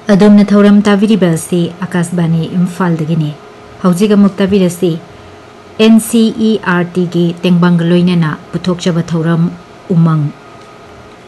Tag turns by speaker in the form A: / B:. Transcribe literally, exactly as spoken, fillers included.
A: अदोमना थौरम ताबिरिबासी आकाशवाणी इम्फालदगिनी हौजिग अमुक ताबिरसी N C E R T की तेंगबांग लोइनना पुथोकचबा थौरम उमंग